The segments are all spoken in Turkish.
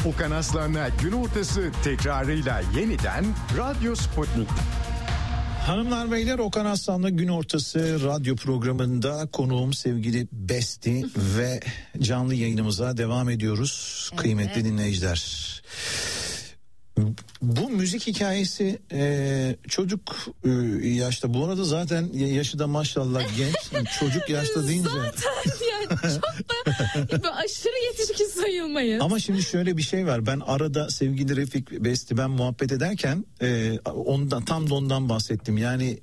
Okan Aslan'la gün ortası tekrarıyla yeniden Radyo Sputnik. Hanımlar beyler, Okan Aslan'la gün ortası radyo programında konuğum sevgili Besti ve canlı yayınımıza devam ediyoruz. Evet. Kıymetli dinleyiciler. Bu müzik hikayesi çocuk yaşta, bu arada zaten yaşı da maşallah genç, çocuk yaşta deyince. Zaten yani çok da aşırı yetişkin sayılmayız. Ama şimdi şöyle bir şey var, ben arada sevgili Refik Besti ben muhabbet ederken ondan bahsettim yani.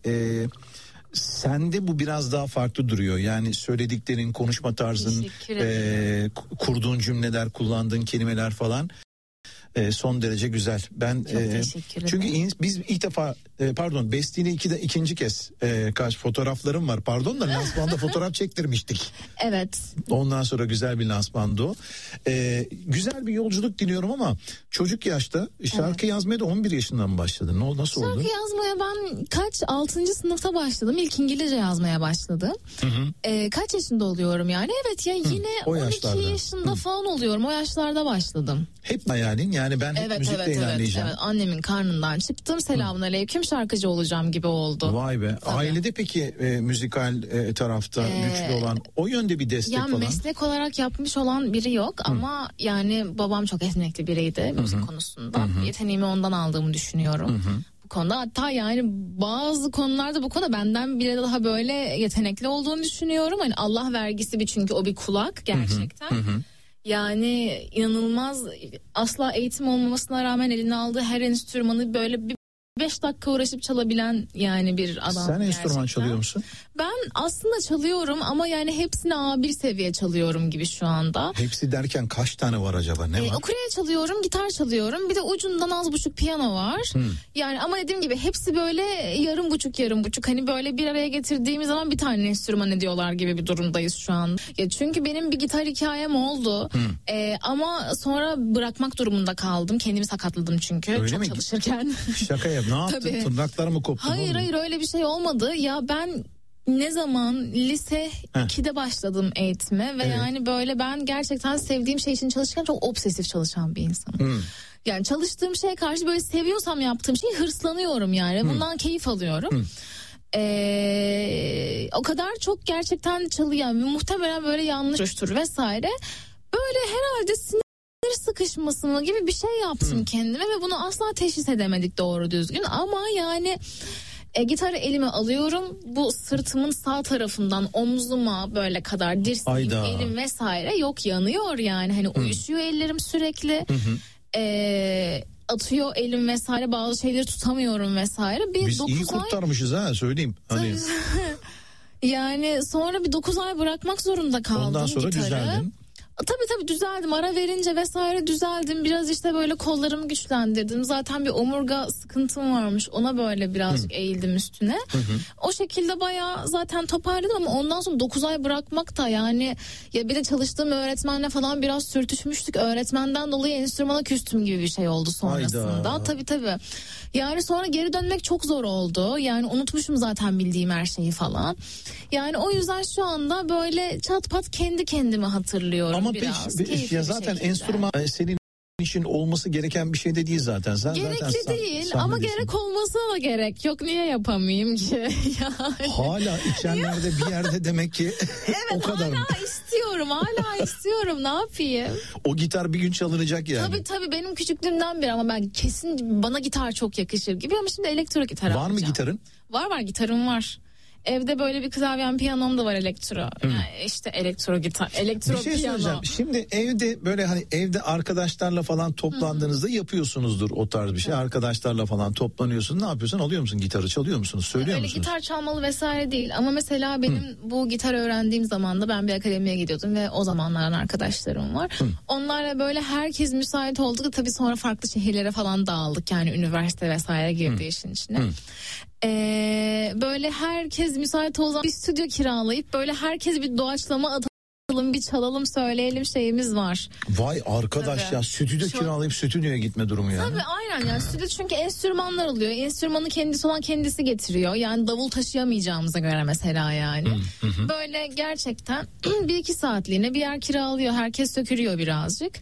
Sende bu biraz daha farklı duruyor. Yani söylediklerin, konuşma tarzın, kurduğun cümleler, kullandığın kelimeler falan son derece güzel. Ben çünkü biz ilk defa Besti'yle ikinci kez karşı fotoğraflarım var. Pardon da lansmanda fotoğraf çektirmiştik. Evet. Ondan sonra güzel bir lansmandı o. Güzel bir yolculuk diliyorum ama çocuk yaşta şarkı yazmaya da 11 yaşından mı başladın? Ne oldu? Nasıl oldu? Şarkı yazmaya ben 6. sınıfta başladım. İlk İngilizce yazmaya başladım. Kaç yaşında oluyorum yani? Evet ya yine 12 yaşında falan oluyorum. O yaşlarda başladım. Hep hayalin yani ben müzikle ilerleyeceğim. Evet, annemin karnından çıktım. Selamünaleyküm, şarkıcı olacağım gibi oldu. Vay be. Tabii. Ailede peki müzikal tarafta güçlü olan, o yönde bir destek yani falan? Meslek olarak yapmış olan biri yok ama yani babam çok yetenekli biriydi müzik konusunda. Yeteneğimi ondan aldığımı düşünüyorum. Bu konuda hatta yani bazı konularda bu konuda benden bile daha böyle yetenekli olduğunu düşünüyorum. Hani Allah vergisi çünkü o bir kulak gerçekten. Yani inanılmaz, asla eğitim olmamasına rağmen eline aldığı her enstrümanı böyle bir 5 dakika uğraşıp çalabilen yani bir adam. Sen enstrüman çalıyor musun? Ben aslında çalıyorum ama yani hepsini A1 seviye çalıyorum gibi şu anda. Hepsi derken kaç tane var acaba, ne var? Ukulele çalıyorum, gitar çalıyorum, bir de ucundan az buçuk piyano var. Yani ama dediğim gibi hepsi böyle yarım buçuk hani böyle bir araya getirdiğimiz zaman bir tane enstrüman ediyorlar gibi bir durumdayız şu an. Ya çünkü benim bir gitar hikayem oldu ama sonra bırakmak durumunda kaldım, kendimi sakatladım çünkü. Öyle çok mi? çalışırken. Şaka yap, ne yaptın? Tabii. Tırnaklar mı koptu? Hayır öyle bir şey olmadı ya. Ben ne zaman lise 2'de başladım eğitime ve yani böyle ben gerçekten sevdiğim şey için çalışırken çok obsesif çalışan bir insanım. Yani çalıştığım şeye karşı böyle seviyorsam yaptığım şeyi hırslanıyorum yani. Bundan keyif alıyorum. O kadar çok gerçekten çalıyan, muhtemelen böyle yanlıştır vesaire. Böyle herhalde sinir sıkışması mı gibi bir şey yaptım kendime ve bunu asla teşhis edemedik doğru düzgün. Ama yani gitarı elime alıyorum, bu sırtımın sağ tarafından omzuma böyle kadar dirseğim, elim vesaire yok, yanıyor yani hani uyuşuyor ellerim sürekli. Atıyor elim vesaire, bazı şeyleri tutamıyorum vesaire. Biz iyi kurtarmışız ha, söyleyeyim. Hani. Yani sonra bir 9 ay bırakmak zorunda kaldım. Ondan sonra gitarı. düzeldin. Tabii düzeldim, ara verince vesaire düzeldim. Biraz işte böyle kollarımı güçlendirdim. Zaten bir omurga sıkıntım varmış, ona böyle birazcık eğildim üstüne. O şekilde bayağı zaten toparladım ama ondan sonra 9 ay bırakmak da yani, ya bir de çalıştığım öğretmenle falan biraz sürtüşmüştük. Öğretmenden dolayı enstrümana küstüm gibi bir şey oldu sonrasında. Hayda. Tabii. Yani sonra geri dönmek çok zor oldu. Yani unutmuşum zaten bildiğim her şeyi falan. Yani o yüzden şu anda böyle çat pat kendi kendime hatırlıyorum. Ama biraz. Ya zaten enstrüman senin için olması gereken bir şey de değil zaten. Gerekli değil ama gerek olmasına da gerek yok. Niye yapamayayım ki? Yani. Hala içenlerde bir yerde demek ki o kadar. Hala istiyorum. Ne yapayım? O gitar bir gün çalınacak yani. Tabii benim küçüklüğümden beri ama ben kesin bana gitar çok yakışır gibi, ama şimdi elektro gitar alacağım. Var mı gitarın? Var gitarım var. Evde böyle bir klavyem, piyanom da var elektro. Yani işte elektro gitar, elektro bir şey piyano. Söyleyeceğim. Şimdi evde böyle hani evde arkadaşlarla falan toplandığınızda yapıyorsunuzdur o tarz bir şey. Arkadaşlarla falan toplanıyorsun. Ne yapıyorsun? Alıyor musun gitarı? Çalıyor musunuz? Söylüyor musunuz? Öyle gitar çalmalı vesaire değil. Ama mesela benim bu gitar öğrendiğim zaman da ben bir akademiye gidiyordum ve o zamanların arkadaşlarım var. Onlarla böyle herkes müsait oldu da tabii sonra farklı şehirlere falan dağıldık. Yani üniversite vesaire girdi işin içine. Böyle herkes müsait olduğu zaman bir stüdyo kiralayıp böyle herkes bir doğaçlama atalım, bir çalalım, söyleyelim şeyimiz var. Vay arkadaş ya, stüdyo kiralayıp stüdyoya gitme durumu yani. Tabii aynen yani stüdyo, çünkü enstrümanlar oluyor. Enstrümanı kendisi olan kendisi getiriyor. Yani davul taşıyamayacağımıza göre mesela yani. Böyle gerçekten 1-2 saatliğine bir yer kiralıyor. Herkes sökürüyor birazcık.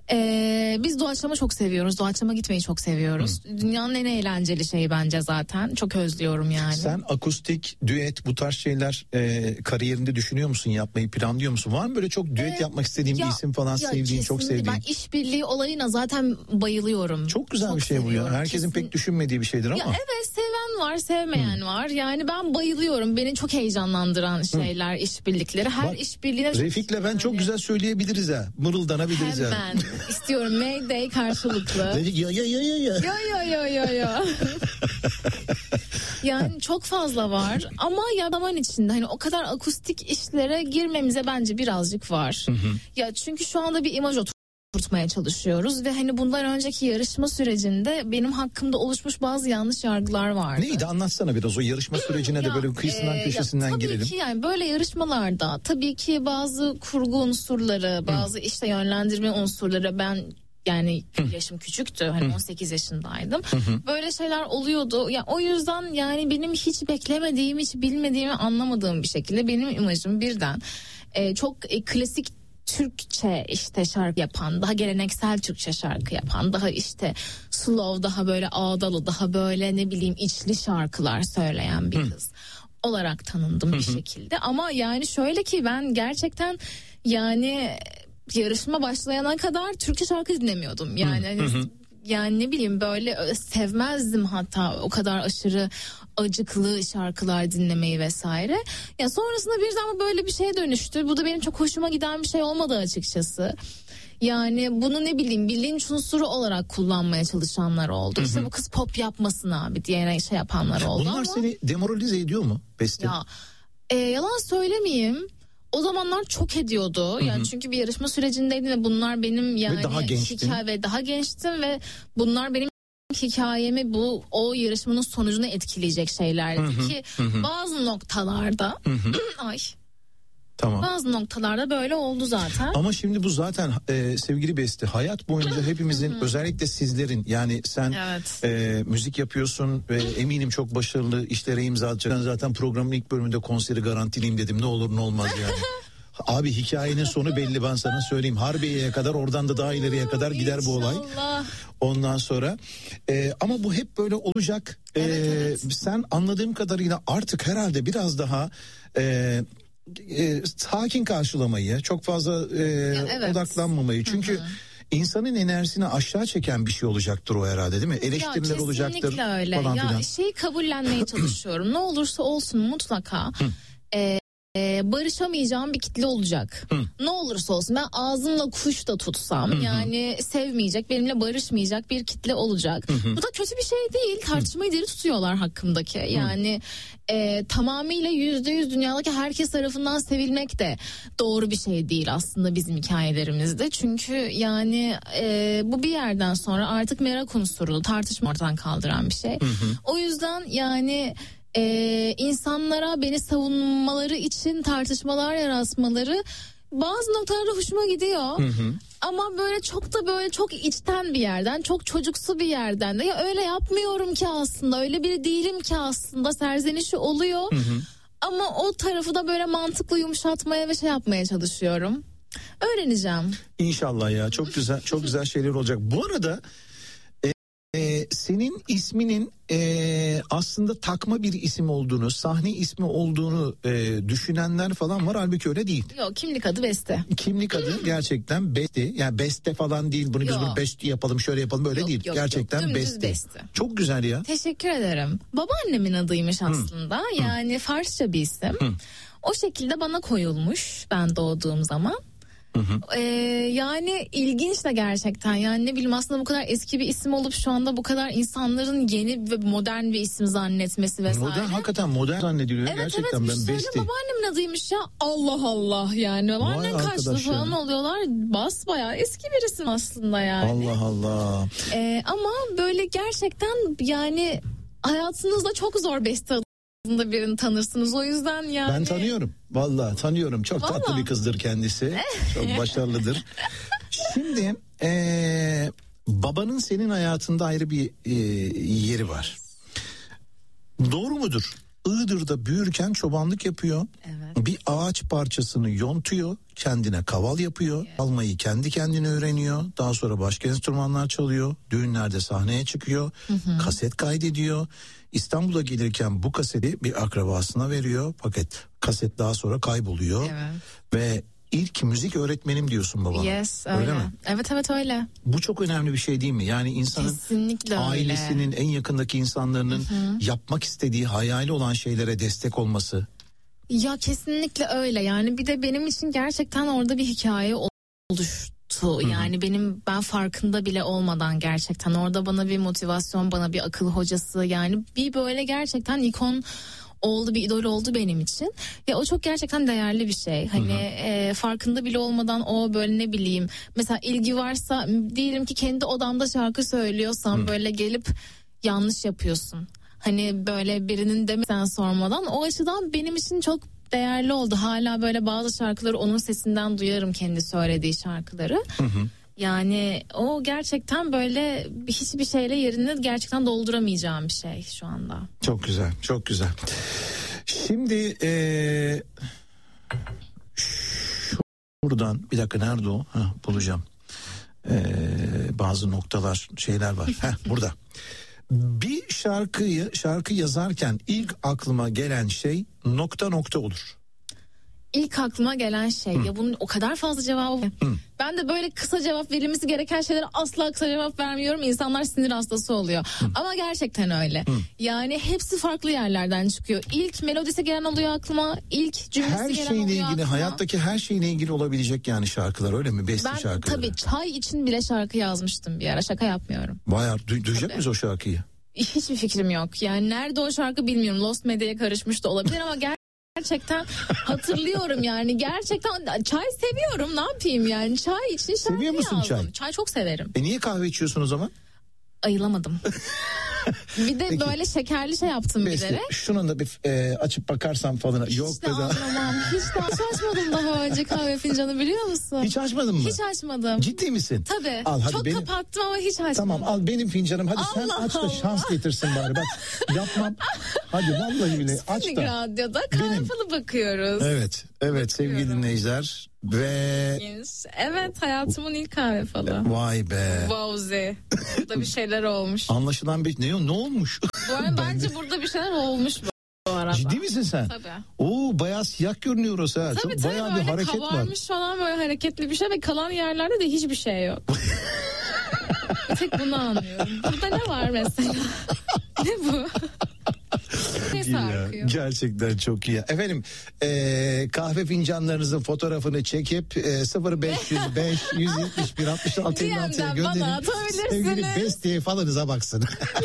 Biz doğaçlama çok seviyoruz. Doğaçlama gitmeyi çok seviyoruz. Dünyanın en eğlenceli şeyi bence zaten. Çok özlüyorum yani. Sen akustik, düet bu tarz şeyler kariyerinde düşünüyor musun? Yapmayı planlıyor musun? Var mı böyle çok düet yapmak istediğin bir isim falan, sevdiğin, çok sevdiğin? Ben işbirliği olayına zaten bayılıyorum. Çok güzel bir şey bu ya. Herkesin pek düşünmediği bir şeydir ama. Ya evet, seven var, sevmeyen var. Yani ben bayılıyorum. Beni çok heyecanlandıran şeyler, işbirlikleri. Her işbirliğine Refik'le ben çok güzel söyleyebiliriz ha. Mırıldanabiliriz yani. Hemen. İstiyorum Mayday karşılıklı. Ya. Yani çok fazla var ama ya zaman içinde hani o kadar akustik işlere girmemize bence birazcık var. Ya çünkü şu anda bir imaj oturtmaya çalışıyoruz ve hani bundan önceki yarışma sürecinde benim hakkımda oluşmuş bazı yanlış yargılar vardı. Neydi, anlatsana biraz o yarışma sürecine de böyle kıyısından köşesinden girelim. Tabii ki yani böyle yarışmalarda tabii ki bazı kurgu unsurları, bazı işte yönlendirme unsurları, ben yani yaşım küçüktü, hani 18 yaşındaydım. Böyle şeyler oluyordu. Ya o yüzden yani benim hiç beklemediğim, hiç bilmediğimi anlamadığım bir şekilde benim imajım birden çok klasik Türkçe işte şarkı yapan, daha geleneksel Türkçe şarkı yapan, daha işte slow, daha böyle ağdalı, daha böyle ne bileyim içli şarkılar söyleyen bir kız olarak tanındım bir şekilde. Ama yani şöyle ki ben gerçekten yani yarışma başlayana kadar Türkçe şarkı dinlemiyordum. Yani hani yani ne bileyim böyle sevmezdim hatta o kadar aşırı acıklı şarkılar dinlemeyi vesaire. Ya sonrasında birden bu böyle bir şeye dönüştü. Bu da benim çok hoşuma giden bir şey olmadı açıkçası. Yani bunu ne bileyim bir linç unsuru olarak kullanmaya çalışanlar oldu. İşte bu kız pop yapmasın abi diye şey yapanlar oldu. Bunlar ama seni demoralize ediyor mu Beste? Ya yalan söylemeyeyim. O zamanlar çok ediyordu. Yani çünkü bir yarışma sürecindeydim ve bunlar benim yani daha gençtim ve bunlar benim hikayemi o yarışmanın sonucunu etkileyecek şeylerdi ki bazı noktalarda Tamam. Bazı noktalarda böyle oldu zaten. Ama şimdi bu zaten sevgili Beste, hayat boyunca hepimizin özellikle sizlerin, yani sen müzik yapıyorsun ve eminim çok başarılı işlere imza atacaksın. Zaten programın ilk bölümünde konseri garantileyim dedim, ne olur ne olmaz yani. Abi hikayenin sonu belli, ben sana söyleyeyim. Harbiye'ye kadar, oradan da daha ileriye kadar gider bu olay. Ondan sonra ama bu hep böyle olacak. Sen anladığım kadarıyla artık herhalde biraz daha sakin karşılamayı, çok fazla odaklanmamayı. Çünkü insanın enerjisini aşağı çeken bir şey olacaktır o herhalde, değil mi? Eleştiriler olacaktır öyle. falan filan. Şeyi kabullenmeye çalışıyorum. Ne olursa olsun mutlaka barışamayacağım bir kitle olacak. Ne olursa olsun ben ağzımla kuş da tutsam yani sevmeyecek, benimle barışmayacak bir kitle olacak. Bu da kötü bir şey değil. Tartışmayı diri tutuyorlar hakkımdaki. Yani tamamıyla %100 dünyadaki herkes tarafından sevilmek de doğru bir şey değil aslında bizim hikayelerimizde. Çünkü yani bu bir yerden sonra artık merak unsuru, tartışma ortadan kaldıran bir şey. O yüzden yani insanlara beni savunmaları için tartışmalar yaratmaları bazı noktalarda hoşuma gidiyor. Ama böyle çok da böyle çok içten bir yerden, çok çocuksu bir yerden de ya öyle yapmıyorum ki aslında, öyle biri değilim ki aslında serzenişi oluyor. Ama o tarafı da böyle mantıklı yumuşatmaya ve şey yapmaya çalışıyorum. Öğreneceğim. İnşallah ya, çok güzel, çok güzel şeyler olacak. Bu arada senin isminin aslında takma bir isim olduğunu, sahne ismi olduğunu düşünenler falan var. Halbuki öyle değil. Yok, kimlik adı Beste. Kimlik adı gerçekten Beste. Yani Beste falan değil. Bunu biz bunu Beste yapalım, şöyle yapalım, böyle değil. Gerçekten Beste. Çok güzel ya. Teşekkür ederim. Babaannemin adıymış aslında. Yani Farsça bir isim. O şekilde bana koyulmuş ben doğduğum zaman. Yani ilginç de gerçekten, yani ne bileyim aslında bu kadar eski bir isim olup şu anda bu kadar insanların yeni ve modern bir isim zannetmesi vesaire. Modern, hakikaten modern zannediliyor gerçekten. Ben Beste. Babaannemin adıymış ya, Allah Allah yani. Babaannem kaçtı falan oluyorlar, basbayağı eski bir isim aslında yani. Allah Allah. Ama böyle gerçekten yani hayatınızda çok zor Beste adında birini tanırsınız, o yüzden yani. Ben tanıyorum. Vallahi tanıyorum. Çok tatlı bir kızdır kendisi. Çok başarılıdır. Şimdi babanın senin hayatında ayrı bir yeri var. Doğru mudur? Iğdır'da büyürken çobanlık yapıyor. Evet. Bir ağaç parçasını yontuyor, kendine kaval yapıyor. Almayı kendi kendine öğreniyor. Daha sonra başka enstrümanlar çalıyor. Düğünlerde sahneye çıkıyor. Kaset kaydediyor. İstanbul'a gelirken bu kaseti bir akrabasına veriyor. Fakat kaset daha sonra kayboluyor. Evet. Ve ilk müzik öğretmenim diyorsun babana. Yes, öyle. mi? Evet öyle. Bu çok önemli bir şey değil mi? Yani insanın Kesinlikle ailesinin, öyle. en yakındaki insanların yapmak istediği, hayali olan şeylere destek olması. Ya kesinlikle öyle. Yani bir de benim için gerçekten orada bir hikaye oluştu. Yani ben farkında bile olmadan gerçekten orada bana bir motivasyon, bana bir akıl hocası, yani bir böyle gerçekten ikon oldu, bir idol oldu benim için. Ya o çok gerçekten değerli bir şey. Hani farkında bile olmadan o böyle ne bileyim, mesela ilgi varsa, diyelim ki kendi odamda şarkı söylüyorsam böyle gelip yanlış yapıyorsun. Hani böyle birinin demesen sormadan, o açıdan benim için çok değerli oldu. Hala böyle bazı şarkıları onun sesinden duyarım, kendi söylediği şarkıları. Yani o gerçekten böyle hiçbir şeyle yerini gerçekten dolduramayacağım bir şey şu anda. Çok güzel, çok güzel. Şimdi şuradan bir dakika, nerede o? Bulacağım. Bazı noktalar, şeyler var. Burada. Bir şarkı yazarken ilk aklıma gelen şey nokta nokta olur. İlk aklıma gelen şey ya, bunun o kadar fazla cevabı var. Ben de böyle kısa cevap verilmesi gereken şeylere asla kısa cevap vermiyorum. İnsanlar sinir hastası oluyor. Ama gerçekten öyle. Yani hepsi farklı yerlerden çıkıyor. İlk melodisi gelen oluyor aklıma. İlk cümlesi her gelen şeyle oluyor ilgili, aklıma. Hayattaki her şeyle ilgili olabilecek yani şarkılar, öyle mi? Beste şarkıları. Ben tabii çay için bile şarkı yazmıştım bir ara. Şaka yapmıyorum. Bayağı duyacak mıyız o şarkıyı? Hiçbir fikrim yok. Yani nerede o şarkı bilmiyorum. Lost Medya'ya karışmış da olabilir ama gerçekten hatırlıyorum yani. Gerçekten çay seviyorum, ne yapayım yani. Çay için şarkı Seviyor musun yazdım. çay? Çay çok severim. Niye kahve içiyorsun o zaman? Ayılamadım. Bir de Peki. böyle şekerli şey yaptım Beste, bilerek. şunun da bir açıp bakarsam falan. Hiç Yok de da. anlamam. Hiç de açmadım daha önce kahve fincanı, biliyor musun? Hiç açmadın mı? Hiç açmadım. Ciddi misin? Tabii. Al, hadi çok kapattım ama hiç açmadım. Tamam, al benim fincanım. Hadi sen Allah aç da Allah. şans getirsin bari. Bak yapmam. Hadi vallahi bile aç Spinning da. Radyo'da kahve falı bakıyoruz. Evet sevgili dinleyiciler. Ve evet, hayatımın ilk kahve falı. vay be. Wowze. Burada bir şeyler olmuş. Anlaşılan bir ne olmuş? Bu arada bence burada bir şeyler olmuş bu arada. Ciddi misin sen? Tabii. Oo, bayağı siyah görünüyor orası ha. Tabii Bayağı bir böyle hareket var. kabarmış falan, böyle hareketli bir şey ve kalan yerlerde de hiçbir şey yok. Bir tek bunu anlıyorum. Burada ne var mesela? Ne bu? Ne sarkıyor? Gerçekten çok iyi. Efendim kahve fincanlarınızın fotoğrafını çekip 0505 171 66 56'ya DM'den gönderin. bana atabilirsiniz. Sevgili Beste'ye falanıza baksın.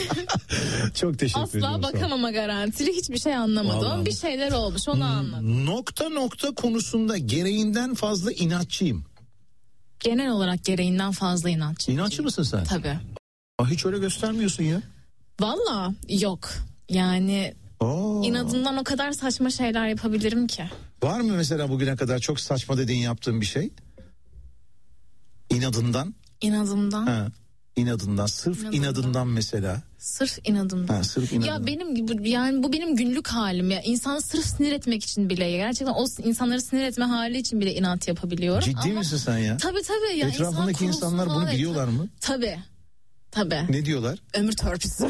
Çok teşekkür ediyorum. Asla bakamama garantili, hiçbir şey anlamadım. Vallahi. Bir şeyler olmuş, onu anladım. Nokta konusunda gereğinden fazla inatçıyım. Genel olarak gereğinden fazla inatçı. İnatçı mısın sen? Tabii. Hiç öyle göstermiyorsun ya. Valla yok. Yani inadından o kadar saçma şeyler yapabilirim ki. Var mı mesela bugüne kadar çok saçma dediğin, yaptığın bir şey? İnadından? İnadımdan. Ha, inadından. Sırf inadından mesela. Sırf inadımdan. Ha, sırf inadından. Ya bu benim günlük halim ya. İnsanı sırf sinir etmek için bile, gerçekten o insanları sinir etme hali için bile inat yapabiliyorum. Ciddi misin sen ya? Tabii ya. Etrafındaki insanlar bunu biliyorlar mı? Tabii. Ne diyorlar? Ömür törpüsü.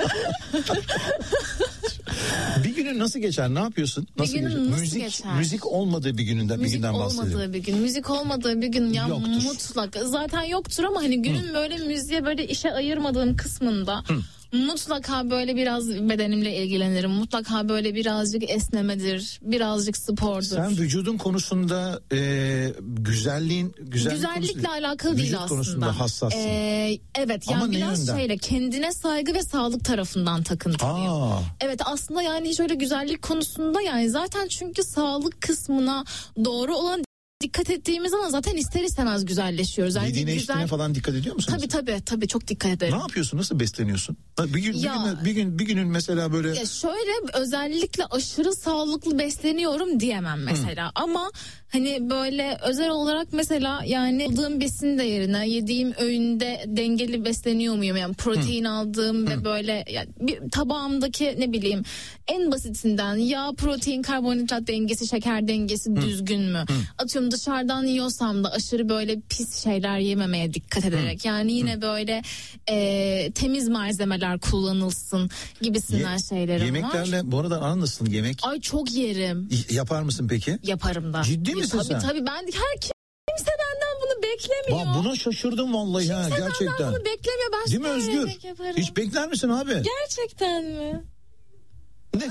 Bir günün nasıl geçer? Ne yapıyorsun? Bir günün nasıl geçer? Müzik olmadığı bir günden bahsediyorum. Müzik olmadığı bir gün ya yoktur. Mutlak. Zaten yoktur ama hani günün böyle müziğe böyle işe ayırmadığım kısmında mutlaka böyle biraz bedenimle ilgilenirim. Mutlaka böyle birazcık esnemedir, birazcık spordur. Sen vücudun konusunda güzellikle alakalı değil aslında. Vücut konusunda hassassın. Evet ama yani biraz yönden? şeyle, kendine saygı ve sağlık tarafından takıntılıyım. Evet, aslında yani hiç öyle güzellik konusunda, yani zaten çünkü sağlık kısmına doğru olan dikkat ettiğimiz zaman zaten ister istemez güzelleşiyoruz. Yani yediğine içtiğine falan dikkat ediyor musunuz? Tabii çok dikkat ederim. Ne yapıyorsun? Nasıl besleniyorsun? Bir günün mesela böyle. Ya şöyle, özellikle aşırı sağlıklı besleniyorum diyemem mesela. Ama hani böyle özel olarak mesela yani aldığım besin değerine, yediğim öğünde dengeli besleniyor muyum? Yani protein aldığım ve böyle yani bir tabağımdaki ne bileyim en basitinden yağ, protein, karbonhidrat dengesi, şeker dengesi düzgün mü? Atıyorum dışarıdan yiyorsam da aşırı böyle pis şeyler yememeye dikkat ederek. Yani yine böyle temiz malzemeler kullanılsın gibisinden şeylerim Yemeklerle var. bu arada aran nasıl yemek? Ay çok yerim. Yapar mısın peki? Yaparım da. Ciddi misin sen? Tabii ben kimse benden bunu beklemiyor. Buna şaşırdım vallahi ya, gerçekten. Kimse benden bunu beklemiyor. Ben değil mi Özgür? yemek yaparım. Hiç bekler misin abi? Gerçekten mi? Ne?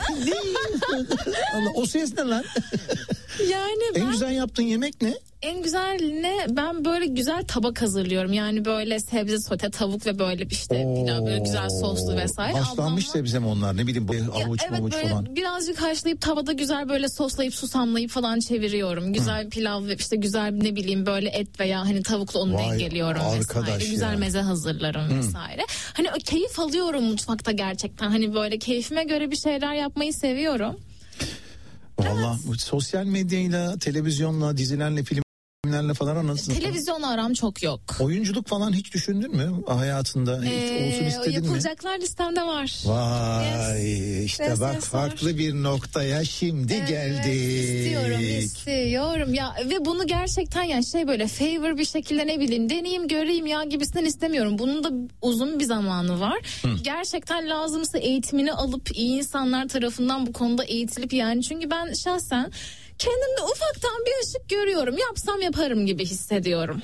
Allah, o ses ne lan? Yani En güzel yaptığın yemek ne? En güzel ne? Ben böyle güzel tabak hazırlıyorum. Yani böyle sebze sote, tavuk ve böyle işte pilav, böyle güzel soslu vesaire. Haşlanmış sebze mi onlar? Ne bileyim avuç evet, böyle falan. birazcık haşlayıp tavada güzel böyle soslayıp susamlayıp falan çeviriyorum. Güzel pilav ve işte güzel ne bileyim böyle et veya hani tavukla onu dengeliyorum vesaire. Güzel meze hazırlarım vesaire. Hani keyif alıyorum mutfakta gerçekten. Hani böyle keyfime göre bir şeyler yapmayı seviyorum. Vallahi sosyal medyayla, televizyonla, dizilerle, filmlerle falan nasıl? Televizyon aram çok yok. Oyunculuk falan hiç düşündün mü hayatında? Hiç olsun istedin mi? Yapılacaklar listemde var. Vay işte bak farklı bir noktaya şimdi geldik. İstiyorum ya ve bunu gerçekten yani şey böyle favor bir şekilde ne bileyim deneyeyim göreyim ya gibisinden istemiyorum. Bunun da uzun bir zamanı var. Gerçekten lazımsa eğitimini alıp iyi insanlar tarafından bu konuda eğitilip yani çünkü ben şahsen kendimde ufaktan bir ışık görüyorum. Yapsam yaparım gibi hissediyorum.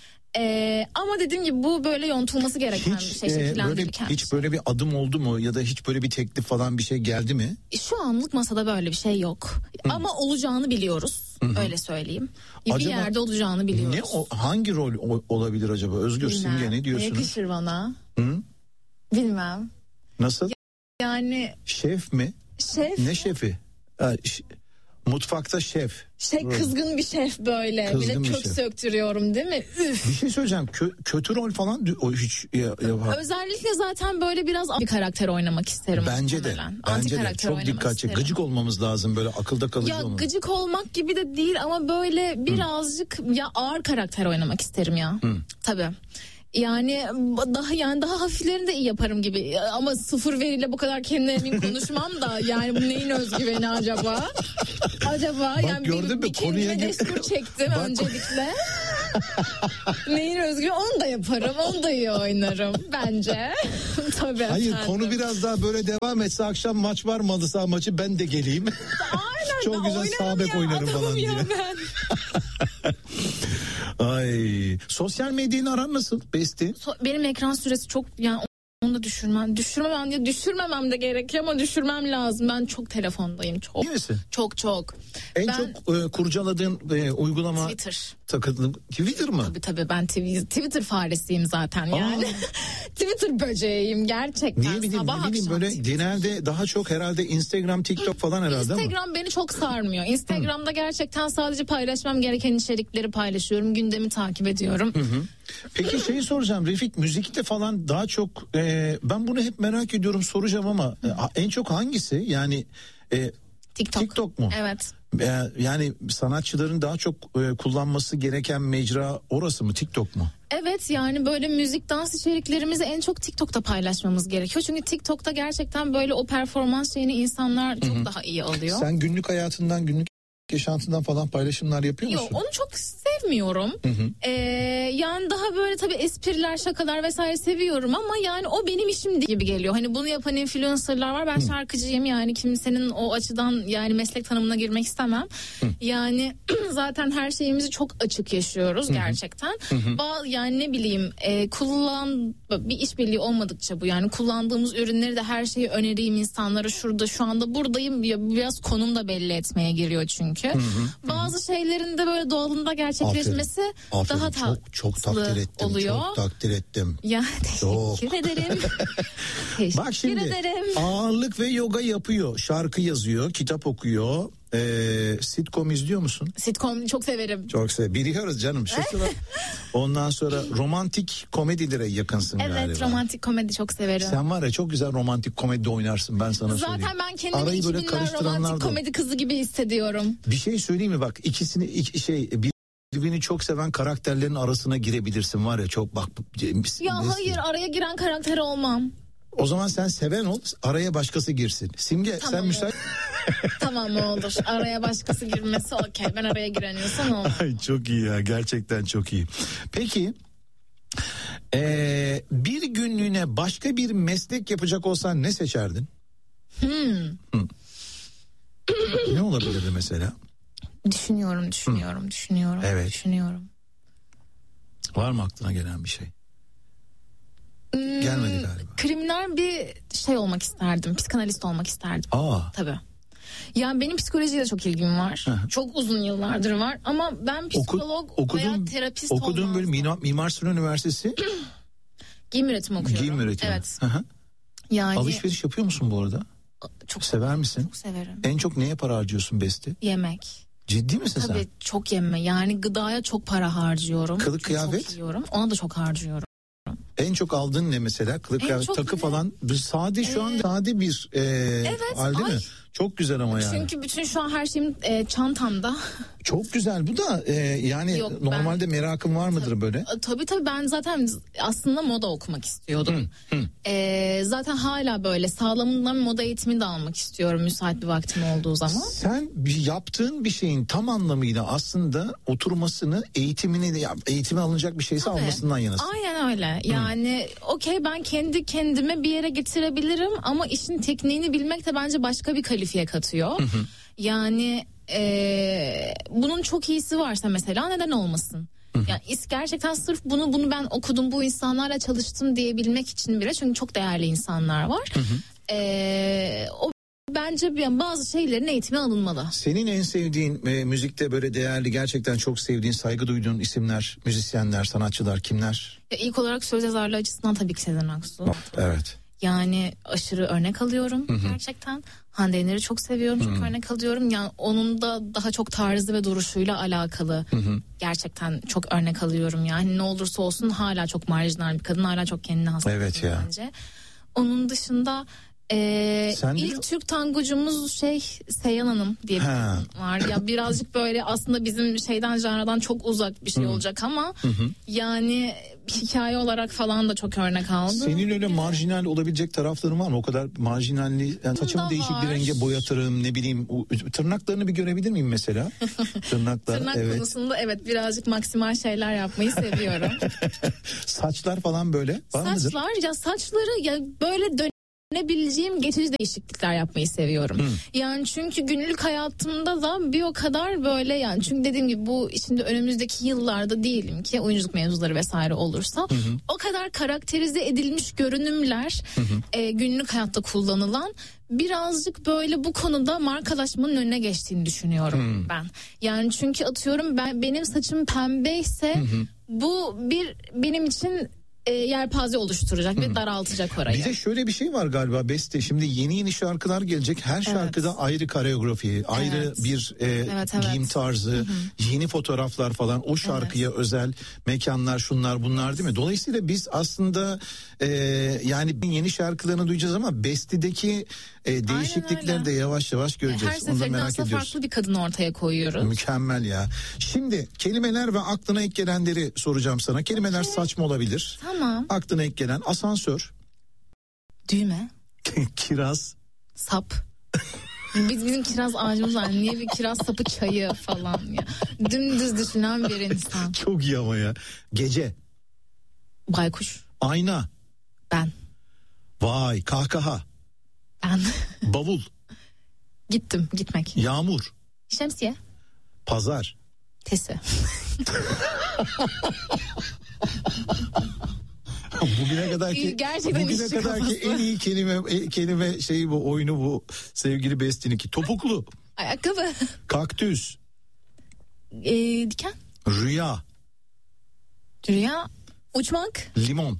Ama dediğim gibi bu böyle yontulması gereken bir şey, şekillendirirken. Hiç böyle bir adım oldu mu ya da hiç böyle bir teklif falan bir şey geldi mi? Şu anlık masada böyle bir şey yok. Ama olacağını biliyoruz. Öyle söyleyeyim. Bir yerde olacağını biliyoruz. Hangi rol olabilir acaba? Özgür, Simge ne diyorsunuz? Yakışır bana. Bilmem. Nasıl? Yani. Şef mi? Şef. Ne şefi? Mutfakta şef. Kızgın bir şef böyle. Kızgın bir de kök söktürüyorum değil mi? Üf. Bir şey söyleyeceğim. Kötü rol falan hiç yapar. Özellikle zaten böyle biraz bir karakter oynamak isterim. Bence de. Çok dikkat çek. Gıcık olmamız lazım böyle akılda kalıcı olmamız. Gıcık olmak gibi de değil ama böyle birazcık ya ağır karakter oynamak isterim ya. Tabii. Yani daha hafiflerini de iyi yaparım gibi ama sıfır veriyle bu kadar kendine emin konuşmam da yani bu neyin özgüveni acaba? Bak, yani bir kendime destur çektim öncelikle. Neyin özgüveni onu da yaparım, onu da iyi oynarım bence. Tabii. Hayır efendim. Konu biraz daha böyle devam etse akşam maç var mı halı saha maçı ben de geleyim. Aynen. Çok güzel sağ bek oynarım falan diye. Ay, sosyal medyanın aran nasıl Besti? Benim ekran süresi çok yani onu da düşürmemem de gerekiyor ama düşürmem lazım. Ben çok telefondayım çok. İyi misin? Çok. En çok kurcaladığın uygulama Twitter. Twitter mı? Tabii ben Twitter faresiyim zaten yani. Twitter böceğiyim gerçekten. Niye bileyim böyle Twitter. Genelde daha çok herhalde Instagram, TikTok falan herhalde ama. Instagram beni çok sarmıyor. Instagram'da gerçekten sadece paylaşmam gereken içerikleri paylaşıyorum. Gündemi takip ediyorum. Peki şeyi soracağım Refik, müzikte falan daha çok ben bunu hep merak ediyorum, soracağım ama en çok hangisi yani TikTok mu? Evet. Yani sanatçıların daha çok kullanması gereken mecra orası mı, TikTok mu? Evet yani böyle müzik, dans içeriklerimizi en çok TikTok'ta paylaşmamız gerekiyor. Çünkü TikTok'ta gerçekten böyle o performans şeyini insanlar çok daha iyi alıyor. Sen günlük hayatından, günlük yaşantından falan paylaşımlar yapıyor musun? Yok, onu çok sevmiyorum. Yani daha böyle tabii espriler, şakalar vesaire seviyorum ama yani o benim işim gibi geliyor. Hani bunu yapan influencerlar var. Ben şarkıcıyım yani kimsenin o açıdan yani meslek tanımına girmek istemem. Yani zaten her şeyimizi çok açık yaşıyoruz gerçekten. Yani ne bileyim bir işbirliği olmadıkça bu yani kullandığımız ürünleri de her şeyi önereyim insanlara, şurada şu anda buradayım biraz konum da belli etmeye giriyor çünkü. Bazı şeylerin de böyle doğalında gerçekleşmesi daha çok takdir ettim. oluyor. Çok takdir ettim. Ya teşekkür ederim. Bak şimdi ağırlık ve yoga yapıyor, şarkı yazıyor, kitap okuyor, Sitcom izliyor musun? Sitcom çok severim. Çok biliyoruz canım. Şu sıra. Ondan sonra romantik komedilere yakınsın evet, galiba. Evet, romantik komedi çok severim. Sen var ya çok güzel romantik komedi oynarsın, ben sana söyleyeyim. Zaten ben kendimi Arayı böyle 2000'ler romantik komedi kızı gibi hissediyorum. Bir şey söyleyeyim mi, bak birbirini çok seven karakterlerin arasına girebilirsin var ya, çok bak. Ya hayır, araya giren karakter olmam. O zaman sen seven ol, araya başkası girsin. Simge tamam, sen müsait. Tamam, olur. Araya başkası girmesi okey. Ben araya gireniyorsam olur. Ay, çok iyi ya, gerçekten çok iyi. Peki bir günlüğüne başka bir meslek yapacak olsan ne seçerdin? Ne olabilirdi mesela? Düşünüyorum. Evet. Düşünüyorum. Var mı aklına gelen bir şey? Gelmedi galiba. Kriminal bir şey olmak isterdim. Psikanalist olmak isterdim. Tabii. Yani benim psikolojiyle çok ilgim var. Çok uzun yıllardır var. Ama ben psikolog veya terapist olmazdım. Okuduğun bölüm Mimar Sinan Üniversitesi? Giyim üretimi okuyorum. Giyim üretimi. Evet. Yani... Alışveriş yapıyor musun bu arada? Çok sever misin? Çok severim. En çok neye para harcıyorsun Beste? Yemek. Ciddi misin sen? Tabii çok yeme. Yani gıdaya çok para harcıyorum. Kılık kıyafet? Çok yiyorum. Ona da çok harcıyorum. En çok aldığın ne mesela? Kılık kıyafet, takı falan. Sade şu an sade bir halde mi? Çok güzel ama yani. Çünkü bütün şu an her şeyim çantamda. Çok güzel bu da yani Yok, normalde merakın var mıdır böyle? Tabii ben zaten aslında moda okumak istiyordum. Zaten hala böyle sağlamından moda eğitimi de almak istiyorum müsait bir vaktim olduğu zaman. Sen yaptığın bir şeyin tam anlamıyla aslında oturmasını, eğitimi alınacak bir şeyse almasından yanasın. Aynen öyle. Yani okey, ben kendi kendime bir yere getirebilirim ama işin tekniğini bilmek de bence başka bir kalifiye katıyor. Yani bunun çok iyisi varsa mesela neden olmasın? Yani gerçekten sırf bunu ben okudum, bu insanlarla çalıştım diyebilmek için bile, çünkü çok değerli insanlar var. O bence bazı şeylerin eğitimi alınmalı. Senin en sevdiğin müzikte böyle değerli, gerçekten çok sevdiğin, saygı duyduğun isimler, müzisyenler, sanatçılar kimler? İlk olarak söz yazarlığı açısından tabii ki Sezen Aksu. Evet. Yani aşırı örnek alıyorum gerçekten. Hande Yener'i çok seviyorum, çok örnek alıyorum. Yani onun da daha çok tarzı ve duruşuyla alakalı gerçekten çok örnek alıyorum. Yani ne olursa olsun hala çok marjinal bir kadın, hala çok kendine has. Evet ya. Bence. Onun dışında ilk Türk tangocumuz Seyhan Hanım diye bir kadın var. Ya birazcık böyle aslında bizim janradan çok uzak bir şey olacak ama yani hikaye olarak falan da çok örnek aldım. Senin öyle marjinal olabilecek tarafların var mı? O kadar marjinalli, yani saçımı değişik bir renge boyatırım, ne bileyim, tırnaklarını bir görebilir miyim mesela? Tırnak konusunda birazcık maksimal şeyler yapmayı seviyorum. Saçlar falan böyle var mıdır? Saçları ya böyle dönebileceğim geçici değişiklikler yapmayı seviyorum. Yani çünkü günlük hayatımda da bir o kadar böyle, yani çünkü dediğim gibi bu şimdi önümüzdeki yıllarda diyelim ki oyunculuk mevzuları vesaire olursa o kadar karakterize edilmiş görünümler günlük hayatta kullanılan, birazcık böyle bu konuda markalaşmanın önüne geçtiğini düşünüyorum ben. Yani çünkü atıyorum benim saçım pembeyse bu benim için yelpaze oluşturacak ve daraltacak orayı. Bir de şöyle bir şey var galiba Beste. Şimdi yeni şarkılar gelecek. Her şarkıda ayrı koreografi, ayrı bir giyim tarzı, yeni fotoğraflar falan. O şarkıya özel mekanlar, şunlar bunlar, değil mi? Dolayısıyla biz aslında yani yeni şarkılarını duyacağız ama Beste'deki değişiklikleri de yavaş yavaş göreceğiz. Her seferinde aslında farklı bir kadın ortaya koyuyoruz. Mükemmel ya. Şimdi kelimeler ve aklına ilk gelenleri soracağım sana. Kelimeler saçma olabilir. Tamam. Aklına ilk gelen: asansör. Düğme. Kiraz. Sap. Bizim kiraz ağacımız var. Niye bir kiraz sapı çayı falan ya. Dümdüz düşünen bir insan. Çok iyi ama ya. Gece. Baykuş. Ayna. Ben. Vay, kahkaha. Ben. Bavul. Gitmek. Yağmur. Şemsiye. Pazar. Tesi. Bugüne kadarki en iyi kelime şeyi bu, oyunu bu sevgili Besti'ninki. Topuklu. Ayakkabı. Kaktüs. Diken. Rüya. Uçmak. Limon.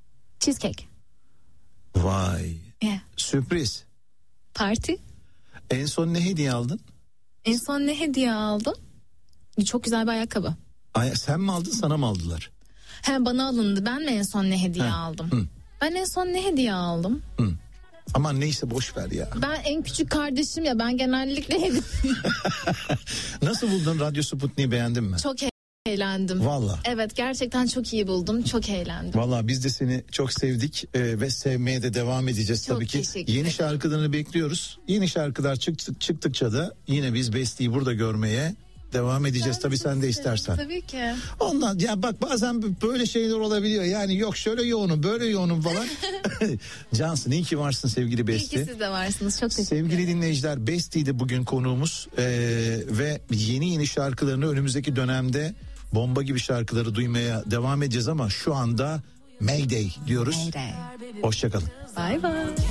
Cheesecake. Vay. Yeah. Sürpriz. Parti. En son ne hediye aldın? En son ne hediye aldım? Çok güzel bir ayakkabı. Sen mi aldın, sana mı aldılar? He, bana alındı. Ben mi en son ne hediye aldım? Hı. Ben en son ne hediye aldım? Hı. Aman neyse boş ver ya. Ben en küçük kardeşim ya, ben genellikle hediye. Nasıl buldun Radyo Sputnik'i, beğendin mi? Çok eğlendim. Valla. Evet, gerçekten çok iyi buldum. Çok eğlendim. Valla biz de seni çok sevdik ve sevmeye de devam edeceğiz Çok tabii ki. teşekkür Yeni ederim. şarkılarını bekliyoruz. Yeni şarkılar çıktıkça da yine biz Besti'yi burada görmeye devam edeceğiz. Tabii sen de istersen. Tabii ki. Ondan ya bak, bazen böyle şeyler olabiliyor. Yani yok şöyle yoğunum, böyle yoğunum falan. Cansın, iyi ki varsın sevgili İyi Besti. ki siz de varsınız. Çok teşekkür ederim. Sevgili dinleyiciler, Besti'ydi bugün konuğumuz ve yeni şarkılarını önümüzdeki dönemde bomba gibi şarkıları duymaya devam edeceğiz ama şu anda Mayday diyoruz. Mayday. Hoşçakalın. Bye bye.